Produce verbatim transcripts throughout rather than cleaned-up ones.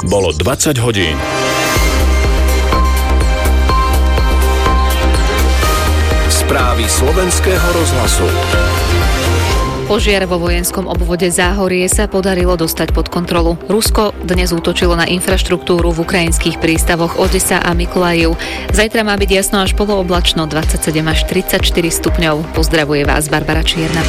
Bolo dvadsať hodín. Správy slovenského rozhlasu. Požiar vo vojenskom obvode Záhorie sa podarilo dostať pod kontrolu. Rusko dnes útočilo na infraštruktúru v ukrajinských prístavoch Odesa a Mykolajiv. Zajtra má byť jasno až polooblačno, dvadsaťsedem až tridsaťštyri stupňov. Pozdravuje vás Barbara Čierna.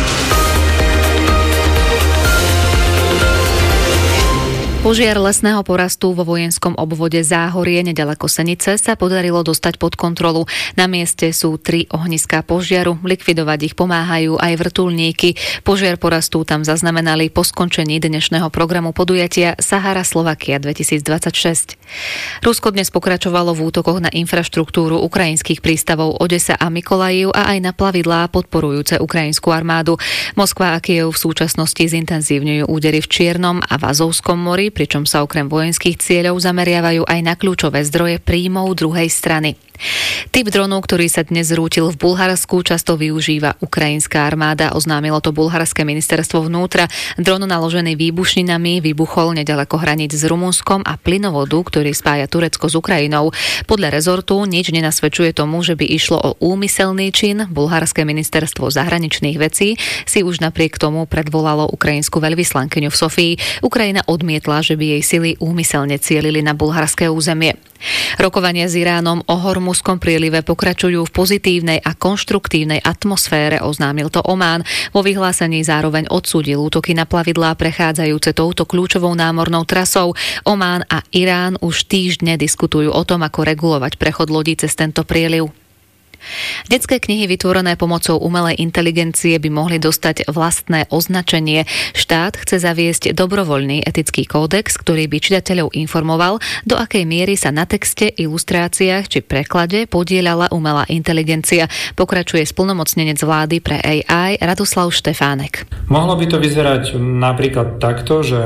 Požiar lesného porastu vo vojenskom obvode Záhorie neďaleko Senice sa podarilo dostať pod kontrolu. Na mieste sú tri ohniská požiaru, likvidovať ich pomáhajú aj vrtuľníky. Požiar porastu tam zaznamenali po skončení dnešného programu podujatia Sahara Slovakia dvetisícdvadsaťšesť. Rusko dnes pokračovalo v útokoch na infraštruktúru ukrajinských prístavov Odesa a Mykolajiv a aj na plavidlá podporujúce ukrajinskú armádu. Moskva a Kyjev v súčasnosti zintenzívňujú údery v Čiernom a v Azovskom mori, pričom sa okrem vojenských cieľov zameriavajú aj na kľúčové zdroje príjmov druhej strany. Typ dronu, ktorý sa dnes zrútil v Bulharsku, často využíva ukrajinská armáda, oznámilo to bulharské ministerstvo vnútra. Dron naložený výbušninami vybuchol neďaleko hraníc s Rumunskom a plynovodu, ktorý spája Turecko s Ukrajinou. Podľa rezortu nič nenasvedčuje tomu, že by išlo o úmyselný čin. Bulharské ministerstvo zahraničných vecí si už napriek tomu predvolalo ukrajinskú veľvyslankyňu v Sofii. Ukrajina odmietla, že by jej sily úmyselne cielili na bulharské územie. Rokovania s Iránom o Hormuzskom prielive pokračujú v pozitívnej a konštruktívnej atmosfére, oznámil to Omán. Vo vyhlásení zároveň odsúdil útoky na plavidlá prechádzajúce touto kľúčovou námornou trasou. Omán a Irán už týždne diskutujú o tom, ako regulovať prechod lodí cez tento prieliv. Detské knihy vytvorené pomocou umelej inteligencie by mohli dostať vlastné označenie. Štát chce zaviesť dobrovoľný etický kódex, ktorý by čitateľov informoval, do akej miery sa na texte, ilustráciách či preklade podieľala umelá inteligencia. Pokračuje splnomocnenec vlády pre á í Radoslav Štefánek. Mohlo by to vyzerať napríklad takto, že